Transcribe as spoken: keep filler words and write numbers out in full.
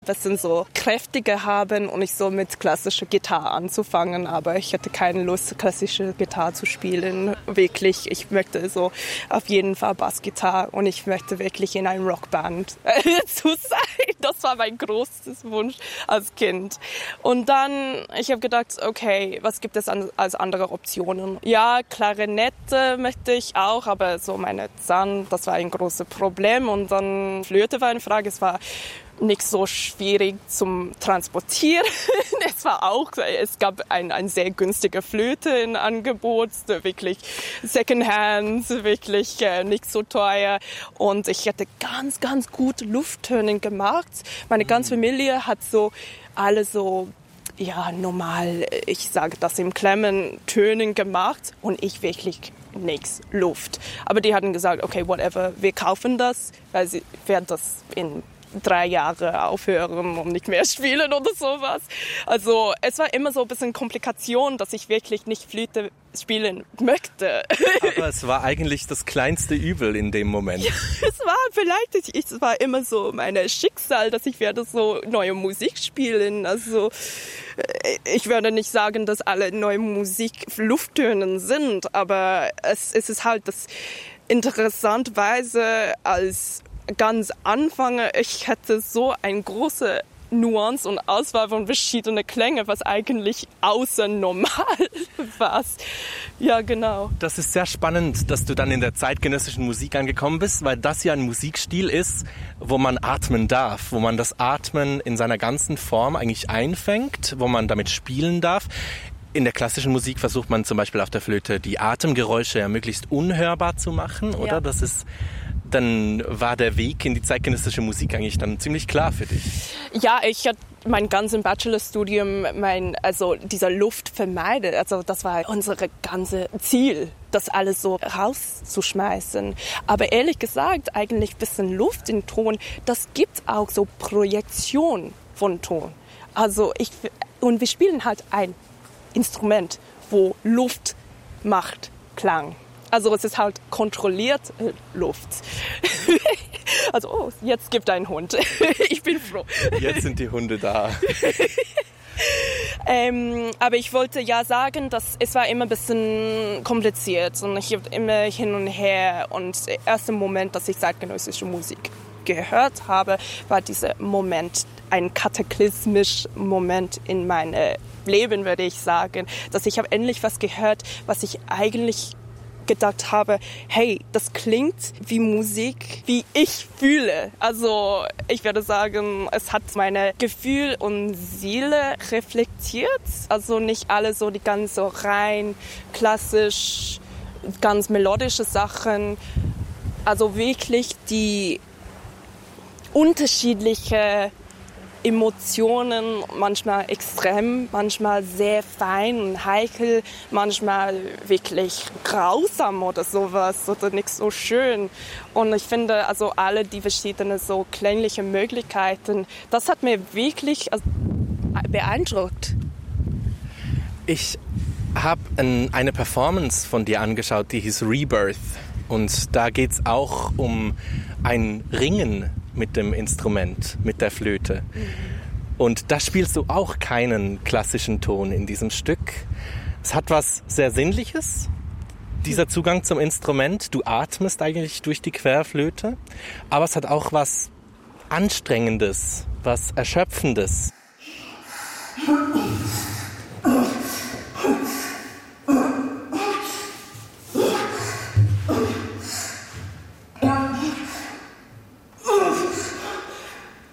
bisschen so kräftiger haben und nicht so mit klassischer Gitarre anzufangen. Aber ich hatte keine Lust, klassische Gitarre zu spielen. Wirklich, ich möchte so auf jeden Fall Bassgitarre und ich möchte wirklich in einem Rockband zu sein. Das war mein großes Wunsch als Kind. Und dann, ich habe gedacht, okay, was gibt es an, als andere Optionen? Ja, Klarinette möchte ich auch, aber so meine Zahn, das war ein großes Problem. Und dann Flöte war eine Frage, es war nicht so schwierig zum Transportieren. Es war auch, es gab ein, ein sehr günstige Flöte in Angebot, wirklich Secondhand, wirklich äh, nicht so teuer. Und ich hatte ganz, ganz gut Lufttöne gemacht. Meine ganze Familie hat so alle so, ja, normal, ich sage das im Klemmen, Tönen gemacht und ich wirklich nichts, Luft. Aber die hatten gesagt, okay, whatever, wir kaufen das, weil sie werden das in drei Jahre aufhören und nicht mehr spielen oder sowas. Also es war immer so ein bisschen Komplikation, dass ich wirklich nicht Flöte spielen möchte. Aber es war eigentlich das kleinste Übel in dem Moment. Ja, es war vielleicht, ich, es war immer so mein Schicksal, dass ich werde so neue Musik spielen. Also ich würde nicht sagen, dass alle neue Musik Lufttönen sind, aber es, es ist halt das interessanterweise als ganz Anfang, ich hatte so eine große Nuance und Auswahl von verschiedenen Klängen, was eigentlich außer normal war. Ja, genau. Das ist sehr spannend, dass du dann in der zeitgenössischen Musik angekommen bist, weil das ja ein Musikstil ist, wo man atmen darf, wo man das Atmen in seiner ganzen Form eigentlich einfängt, wo man damit spielen darf. In der klassischen Musik versucht man zum Beispiel auf der Flöte die Atemgeräusche ja möglichst unhörbar zu machen, oder? Ja. Das ist Dann war der Weg in die zeitgenössische Musik eigentlich dann ziemlich klar für dich. Ja, ich hatte mein ganzes Bachelorstudium, mein, also dieser Luft vermeidet. Also das war unser ganzes Ziel, das alles so rauszuschmeißen. Aber ehrlich gesagt, eigentlich ein bisschen Luft in Ton, das gibt auch so Projektion von Ton. Also ich, und wir spielen halt ein Instrument, wo Luft macht Klang. Also es ist halt kontrolliert äh, Luft. Also oh, jetzt gibt ein Hund. Ich bin froh. Jetzt sind die Hunde da. ähm, aber ich wollte ja sagen, dass es war immer ein bisschen kompliziert und ich habe immer hin und her. Und der erste Moment, dass ich zeitgenössische Musik gehört habe, war dieser Moment, ein kataklysmischer Moment in meinem Leben, würde ich sagen, dass ich habe endlich was gehört, was ich eigentlich gedacht habe, hey, das klingt wie Musik, wie ich fühle. Also ich würde sagen, es hat meine Gefühl und Seele reflektiert. Also nicht alle so die ganz so rein klassisch, ganz melodische Sachen. Also wirklich die unterschiedliche Emotionen, manchmal extrem, manchmal sehr fein und heikel, manchmal wirklich grausam oder sowas oder nicht so schön. Und ich finde, also alle die verschiedenen so klangliche Möglichkeiten, das hat mir wirklich beeindruckt. Ich habe eine Performance von dir angeschaut, die hieß Rebirth. Und da geht es auch um ein Ringen mit dem Instrument, mit der Flöte. Und da spielst du auch keinen klassischen Ton in diesem Stück. Es hat was sehr Sinnliches, dieser Zugang zum Instrument. Du atmest eigentlich durch die Querflöte, aber es hat auch was Anstrengendes, was Erschöpfendes.